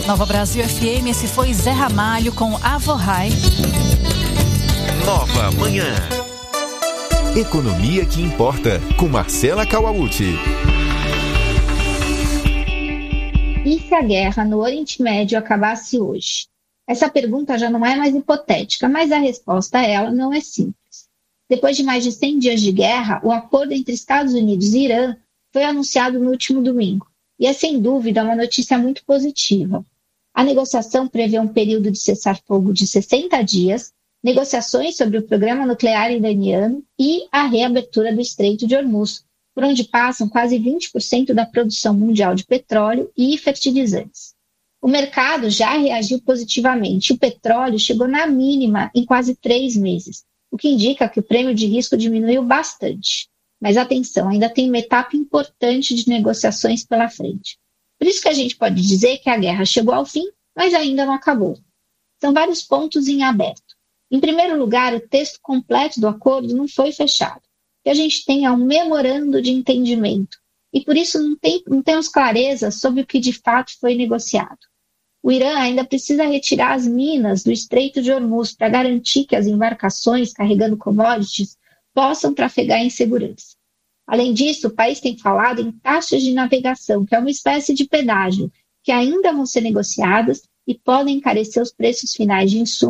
Nova Brasil FM, esse foi Zé Ramalho com Avohai. Nova Manhã. Economia que importa, com Marcela Kawauchi. E se a guerra no Oriente Médio acabasse hoje? Essa pergunta já não é mais hipotética, mas a resposta a ela não é simples. Depois de mais de 100 dias de guerra, o acordo entre Estados Unidos e Irã foi anunciado no último domingo. E é, sem dúvida, uma notícia muito positiva. A negociação prevê um período de cessar-fogo de 60 dias, negociações sobre o programa nuclear iraniano e a reabertura do Estreito de Hormuz, por onde passam quase 20% da produção mundial de petróleo e fertilizantes. O mercado já reagiu positivamente. O petróleo chegou na mínima em quase 3 meses, o que indica que o prêmio de risco diminuiu bastante. Mas atenção, ainda tem uma etapa importante de negociações pela frente. Por isso que a gente pode dizer que a guerra chegou ao fim, mas ainda não acabou. São vários pontos em aberto. Em primeiro lugar, o texto completo do acordo não foi fechado. O que a gente tem é um memorando de entendimento, e por isso não temos clareza sobre o que de fato foi negociado. O Irã ainda precisa retirar as minas do Estreito de Hormuz para garantir que as embarcações carregando commodities possam trafegar em segurança. Além disso, o país tem falado em taxas de navegação, que é uma espécie de pedágio, que ainda vão ser negociadas e podem encarecer os preços finais de insumos